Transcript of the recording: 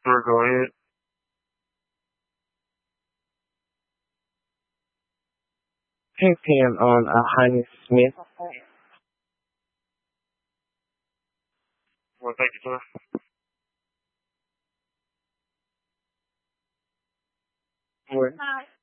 Sure, go ahead. Hey, Pam, hi, Miss Smith. Well, thank you, sir. Where,